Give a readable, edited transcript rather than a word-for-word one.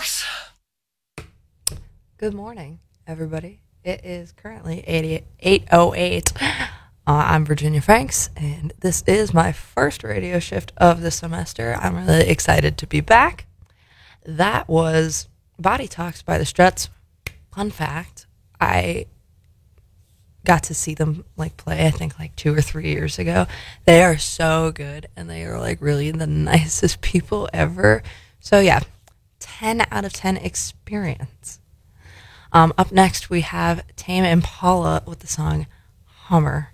folks. Good morning, everybody. It is currently 8:08. I'm Virginia Franks, and this is my first radio shift of the semester. I'm really excited to be back. That was Body Talks by the Struts. Fun fact, I got to see them play, I think 2 or 3 years ago. They are so good, and they are really the nicest people ever. So yeah, 10 out of 10 experience. Up next, we have Tame Impala with the song Hummer.